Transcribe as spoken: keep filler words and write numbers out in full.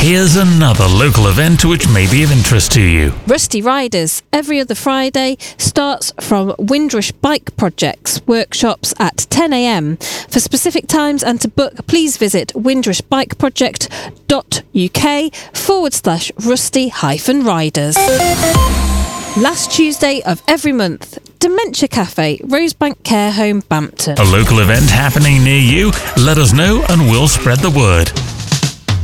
Here's another local event which may be of interest to you. Rusty Riders, every other Friday, starts from Windrush Bike Projects workshops at ten a m. For specific times and to book, please visit windrushbikeproject.uk forward slash rusty hyphen riders. Last Tuesday of every month, Dementia Cafe, Rosebank Care Home, Bampton. A local event happening near you? Let us know and we'll spread the word.